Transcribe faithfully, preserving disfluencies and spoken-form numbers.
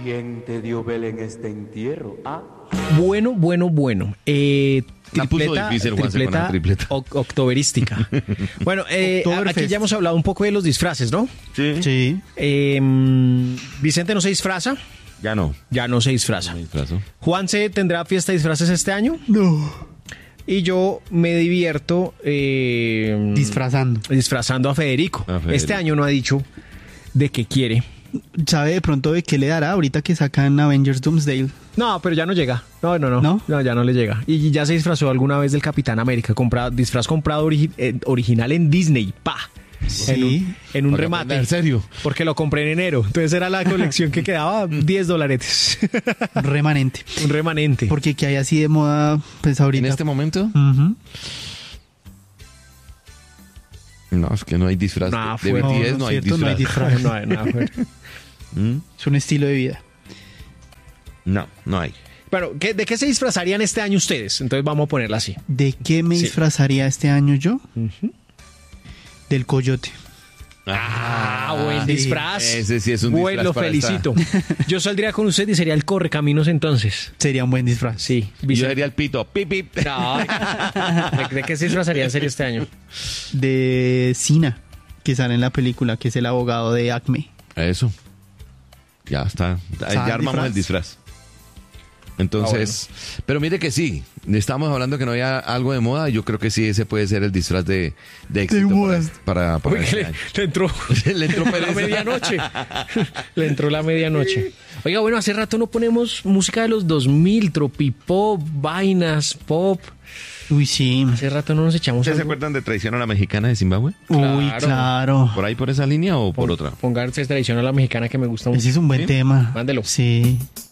¿Quién te dio vela en este entierro? Ah. Bueno, bueno, bueno. Eh, La puso tripleta, difícil, Juanse, con la tripleta, tripleta. oc- octoberística. Bueno, eh, Oktoberfest. aquí ya hemos hablado un poco de los disfraces, ¿no? Sí. Sí. Eh, Vicente no se disfraza, Ya no. ya no se disfraza. Me disfrazo. Juanse tendrá fiesta de disfraces este año No. y yo me divierto eh, Disfrazando. disfrazando a Federico. A Federico. Este año no ha dicho de qué quiere. ¿Sabe de pronto de qué le dará ahorita que sacan Avengers Doomsday? No, pero ya no llega. No, no, no. ¿No? No, ya no le llega. Y ya se disfrazó alguna vez del Capitán América. Comprado, disfraz comprado ori- eh, original en Disney. ¡Pa! Sí. En un, en un Para remate. aprender, ¿en serio? Porque lo compré en enero. Entonces era la colección que quedaba diez dolaretes. Remanente. Un remanente. Porque que hay así de moda, pues ahorita. ¿En este momento? Ujú. No, es que no hay disfraz. Nada de de fuerte. B T S No, no, no, hay cierto, no hay disfraz. disfraz. No hay nada fuerte. ¿Mm? Es un estilo de vida. No, no hay. Bueno, ¿qué- ¿de qué se disfrazarían este año ustedes? Entonces vamos a ponerla así. ¿De qué me Sí. disfrazaría este año yo? Del coyote. Ah, buen sí. disfraz. Ese sí es un Buen, disfraz lo para felicito. Yo saldría con usted y sería el correcaminos entonces. Sería un buen disfraz. Sí. Yo Vicente. sería el pito. Pip, pip. No. ¿De, de qué se disfrazaría en serio este año? De Cena, que sale en la película, que es el abogado de Acme. Eso. Ya está. Ya ¿Sabe armamos disfraz? el disfraz. Entonces, pero mire que sí, estamos hablando que no había algo de moda, yo creo que sí, ese puede ser el disfraz de, de éxito moda. para, para, para Porque este le, año. le entró, Le entró la pereza. medianoche. Le entró la medianoche. Oiga, bueno, hace rato no ponemos música de los dos mil, tropipop, vainas, pop. Uy, sí. Hace rato no nos echamos ¿Ustedes se algo. acuerdan de Traición a la Mexicana de Zimbabue? Uy, Claro. claro. ¿Por ahí por esa línea o por Pon- otra? Pongan ustedes tradición a la mexicana que me gusta mucho. Ese es un buen ¿Sí? tema. Mándelo. Sí.